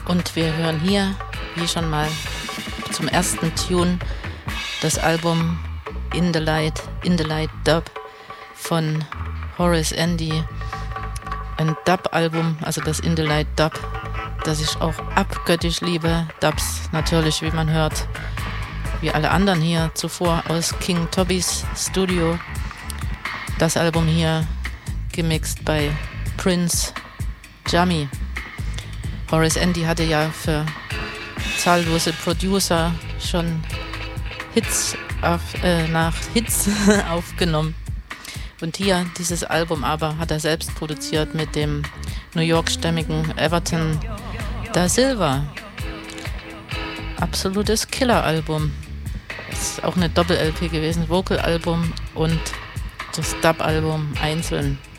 Und wir hören hier, wie schon mal zum ersten Tune, das Album In the Light Dub von Horace Andy. Ein Dub-Album, also das In the Light Dub, das ich auch abgöttisch liebe. Dubs natürlich, wie man hört, wie alle anderen hier zuvor aus King Tobbys Studio. Das Album hier gemixt bei Prince Jammy. Horace Andy hatte ja für zahllose Producer schon Hits nach Hits aufgenommen. Und hier, dieses Album aber, hat er selbst produziert mit dem New York-stämmigen Everton da Silva. Absolutes Killer-Album. Ist auch eine Doppel-LP gewesen, Vocal-Album und das Dub-Album einzeln.